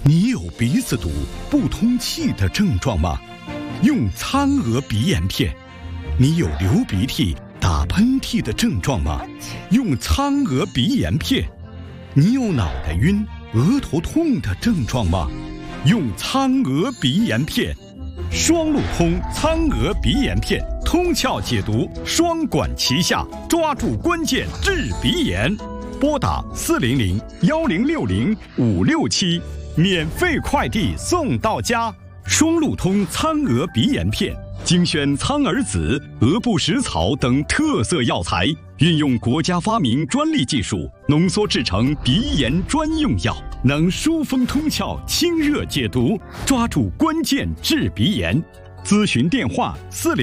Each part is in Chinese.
你有鼻子堵、不通气的症状吗？用苍娥鼻炎片。你有流鼻涕、打喷嚏的症状吗？用苍娥鼻炎片。你有脑袋晕、额头痛的症状吗？用苍娥鼻炎片。双路通苍娥鼻炎片，通窍解毒，双管齐下，抓住关键治鼻炎。拨打400-1060-567，免费快递送到家。双路通苍娥鼻炎片，精选苍耳子、鹅不食草等特色药材，运用国家发明专利技术，浓缩制成鼻炎专用药，能疏风通窍、清热解毒，抓住关键治鼻炎。咨询电话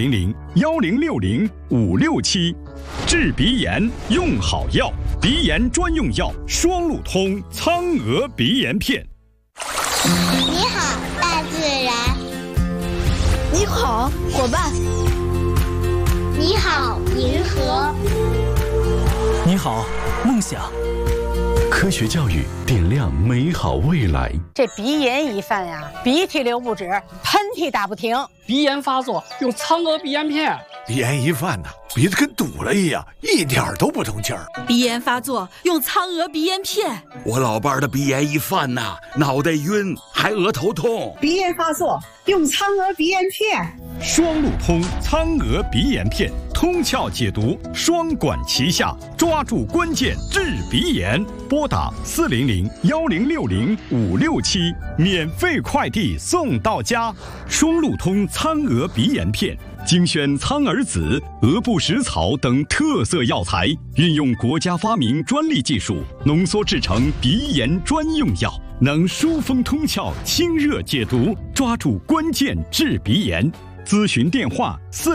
400-1060-567。治鼻炎用好药，鼻炎专用药双路通苍娥鼻炎片。 你好，大自然。 你好，伙伴。 你好，银河。 你好，梦想。 科学教育点亮美好未来。 这鼻炎一犯呀，鼻涕流不止，喷嚏打不停。 鼻炎发作用苍娥鼻炎片。 鼻炎一犯鼻子跟堵了一样，一点都不通气儿。 鼻炎发作用苍娥鼻炎片。 我老伴的鼻炎一犯脑袋晕，还额头痛。 鼻炎发作用苍娥鼻炎片。 双路通苍娥鼻炎片，通窍解毒，双管齐下，抓住关键治鼻炎。拨打400-1060-567，免费快递送到家。双路通苍娥鼻炎片，精选苍耳子、鹅不食草等特色药材，运用国家发明专利技术，浓缩制成鼻炎专用药，能疏风通窍、清热解毒，抓住关键治鼻炎。咨询电话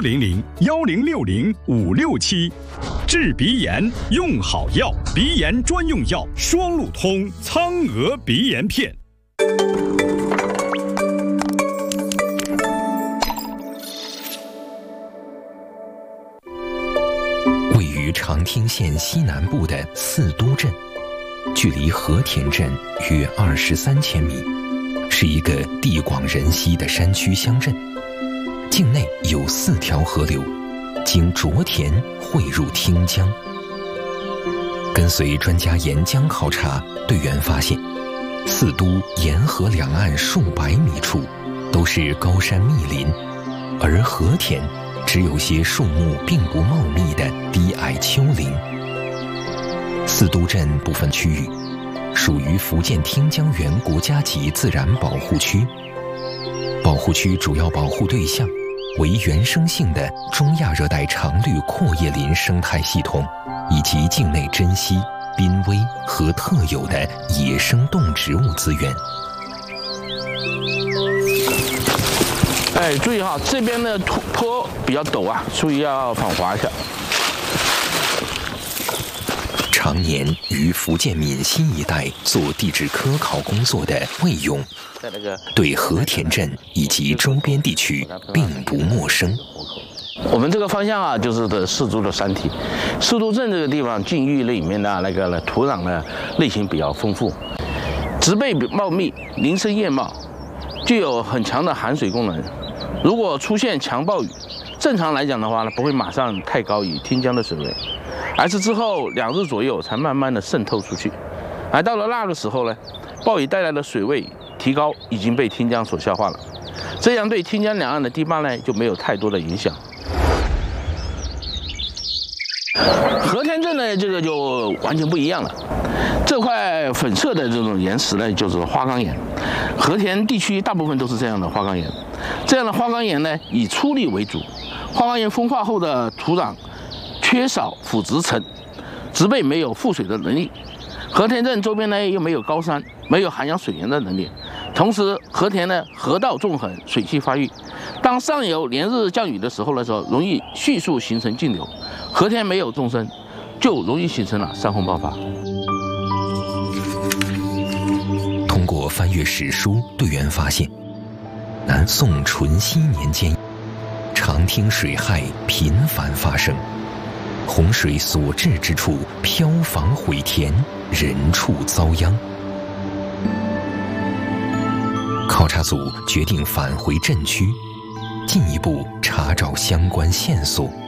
400-1060-567。治鼻炎用好药，鼻炎专用药双路通苍娥鼻炎片。 位于长汀县西南部的四都镇，距离和田镇约23千米，是一个地广人稀的山区乡镇。境内有4条河流，经卓田汇入汀江。跟随专家沿江考察，队员发现，四都沿河两岸数百米处都是高山密林，而和田只有些树木并不茂密的低矮丘陵。四都镇部分区域属于福建汀江源国家级自然保护区，保护区主要保护对象为原生性的中亚热带常绿阔叶林生态系统，以及境内珍稀、濒危和特有的野生动植物资源。 注意哈，这边的坡比较陡注意要防滑一下。 常年于福建闽西一带做地质科考工作的魏勇，对和田镇以及周边地区并不陌生。 我们这个方向就是四都的山体。四都镇这个地方境域里面的那个土壤的类型比较丰富，植被茂密，林生叶茂，具有很强的含水功能。如果出现强暴雨，正常来讲的话不会马上太高于汀江的水位，而是之后2日左右才慢慢的渗透出去。而到了那个时候呢，暴雨带来的水位提高已经被汀江所消化了，这样对汀江两岸的堤坝呢就没有太多的影响。和田镇呢，这个就完全不一样了。这块粉色的这种岩石呢，就是花岗岩。和田地区大部分都是这样的花岗岩。这样的花岗岩呢，以粗砾为主。花岗岩风化后的土壤缺少腐殖层，植被没有覆水的能力。和田镇周边呢又没有高山，没有涵养水源的能力。同时，和田呢河道纵横，水系发育。当上游连日降雨的时候，容易迅速形成径流。和田没有纵深，就容易形成了山洪爆发。 通过翻阅史书，队员发现，南宋淳熙年间，长汀水害频繁发生，洪水所至之处，漂房毁田，人畜遭殃。 调查组决定返回镇区，进一步查找相关线索。